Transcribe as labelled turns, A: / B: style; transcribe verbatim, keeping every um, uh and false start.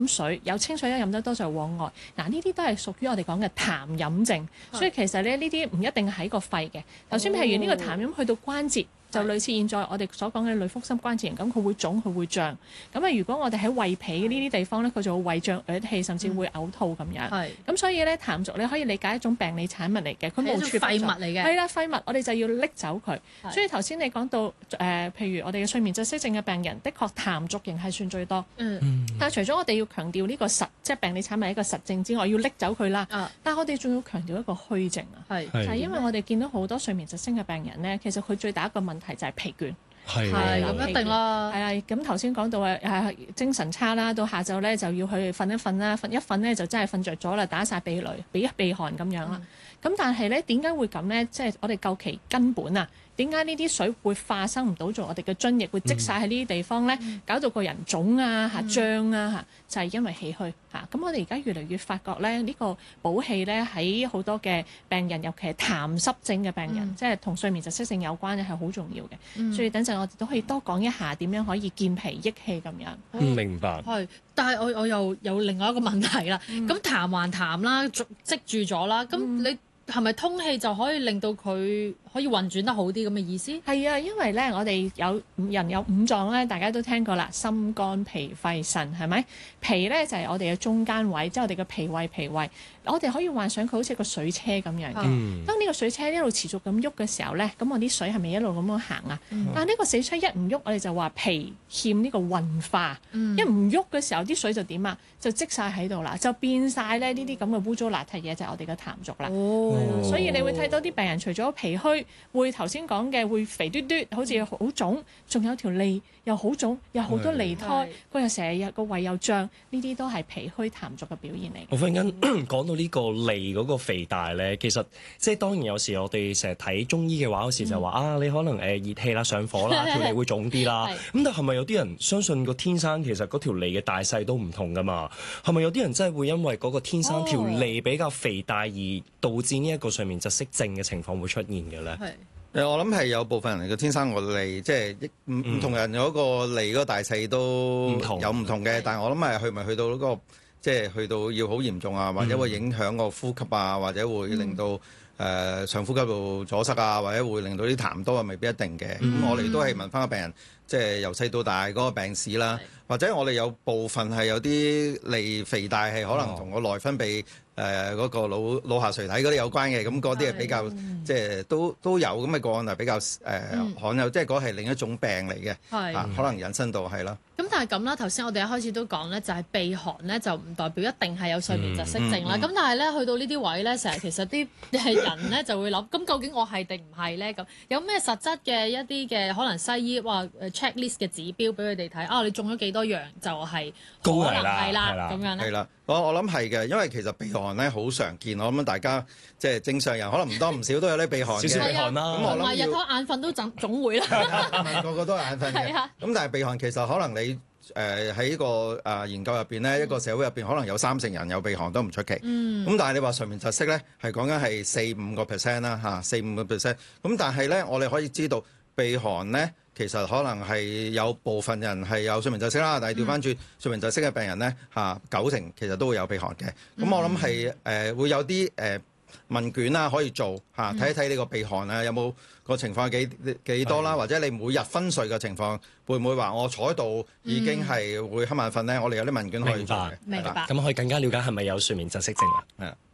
A: 水，有清水一飲得多就往外。嗱，呢啲都係屬於我哋講嘅痰飲症，所以其實咧呢啲唔一定喺個肺嘅。頭先譬如呢個痰飲去到關節。就類似現在我哋所講嘅類腹心關節炎，咁佢會腫，佢會脹。咁啊，如果我哋喺胃皮呢啲地方咧，佢就會胃脹、噯氣，甚至會嘔吐咁樣。係。咁所以咧，痰濁你可以理解一種病理產物嚟嘅，佢無處
B: 廢物嚟嘅。
A: 係啦，廢物，我哋就要拎走佢。所以頭先你講到誒、呃，譬如我哋嘅睡眠窒息症嘅病人，的確痰濁型係算最多。嗯。但係除咗我哋要強調呢個實，即係病理產物一個實症之外，要拎走佢啦。啊。但係我哋仲要強調一個虛症啊。係。就係因為我哋見到好多睡眠窒息嘅病人咧，其實佢最大一個問題就係疲倦。
B: 係咁一定啦。
A: 係啊，咁頭先講到誒誒精神差啦，到下晝咧就要去瞓一瞓啦，瞓一瞓咧就真係瞓着咗啦，打晒鼻雷，鼻一鼻鼾咁樣啦。咁、嗯、但係咧點解會咁咧？即係我哋究其根本啊，點解呢啲水會化生唔到做我哋嘅津液，會積晒喺呢啲地方咧，嗯、搞到個人腫啊嚇、脹啊嚇，就係、是、因為氣虛嚇。咁我哋而家越嚟越發覺咧，呢、呢個補氣咧喺好多嘅病人，尤其係痰濕症嘅病人，嗯、即係同睡眠窒息症有關嘅係好重要嘅。嗯、所以等陣我哋都可以多講一下點樣可以健脾益氣咁樣。
C: 嗯、明白。
B: 係，但係我我又有另外一個問題啦。咁、嗯、痰還痰啦，積住咗啦，咁你係咪通氣就可以令到佢可以運轉得好啲咁嘅意思？
A: 係啊，因為咧我哋有人有五臟咧，大家都聽過啦，心肝脾肺腎係咪？脾咧就係、是、我哋嘅中間位，即係我哋嘅脾胃脾胃。我哋可以幻想佢好似個水車咁樣嘅。嗯、當呢個水車一路持續咁喐嘅時候咧，咁我啲水係咪一路咁樣行啊？嗯、但係呢個水車一唔喐，我哋就話脾欠呢個運化。嗯、一唔喐嘅時候，啲水就點啊？就積晒喺度啦，就變晒咧呢啲咁嘅污糟邋遢嘢，就係我哋嘅痰濁啦。哦、所以你會睇到啲病人除咗脾虛，會頭先講嘅會肥嘟嘟，好似好腫，仲有條脷又好腫，有好多脷苔，佢又成日個胃又脹，呢啲都係脾虛痰濁嘅表現嚟。
C: 我忽然間講到呢個脷嗰個肥大咧，其實即係當然有時我哋成日睇中醫嘅話，有時就話、嗯、啊，你可能誒熱氣啦、上火啦，條脷會腫啲啦。咁是但係咪有啲人相信個天生其實嗰條脷嘅大細都唔同噶嘛？係咪有啲人真係會因為嗰個天生條脷比較肥大而導致呢一個睡眠窒息症嘅情況會出現嘅咧？
D: 誒，我諗係有部分人嚟嘅天生個脷，即係唔唔同人有一個脷嗰個大細都有唔同嘅。但係我諗係去咪去到嗰個，即係去到要好嚴重啊，或者會影響個呼吸啊，或者會令到誒上呼吸道阻塞啊，或者會令到啲痰多啊，未必一定嘅。咁我哋都係問翻個病人，即係由細到大嗰個病史啦，或者我哋有部分係有啲脷肥大係可能同個內分泌。誒嗰、呃那個腦腦下垂體嗰啲有關嘅，咁嗰啲係比較、嗯、即係都都有咁嘅個案係比較誒罕有，即係嗰係另一種病嚟嘅，係、啊、可能引申到係啦。
B: 咁但係咁啦，頭先我哋一開始都講咧，就係、是、鼻鼾咧就唔代表一定係有睡眠窒息症啦。咁、嗯嗯、但係咧去到呢啲位咧，成日其實啲人咧就會諗，咁究竟我係定唔係咧？咁有咩實質嘅一啲嘅可能西醫話 checklist 嘅指標俾佢哋睇啊？你中咗幾多樣就係可能係啦，咁樣咧。
D: 係啦，我我諗係嘅，因為其實鼻鼾咧好常見，我諗大家即係正常人可能唔多唔少都有啲鼻鼾嘅，
C: 少少鼻鼾啦。咁我諗
B: 日頭眼瞓都總總會啦，
D: 個個都係眼瞓嘅。咁但係鼻鼾其實可能你誒喺個誒研究入邊咧，一個社會入邊可能有三成人有鼻鼾都唔出奇。咁但係你話睡眠窒息咧，係講緊係四五個 percent 啦嚇，四五個 percent。咁但係咧，我哋可以知道鼻鼾咧。其實可能係有部分人係有睡眠窒息啦，但係調翻轉睡眠窒息嘅病人咧嚇，九成其實都會有鼻鼾嘅。咁、嗯、我諗係誒會有啲誒、呃、問卷啦可以做嚇，睇一睇你個鼻鼾啊有冇個情況幾幾多啦，的或者你每日昏睡嘅情況會唔會話我坐喺度已經係會瞌眼瞓咧？嗯、我哋有啲問卷可以做嘅。
B: 明白。
C: 咁可以更加了解係咪有睡眠窒息症啊？係。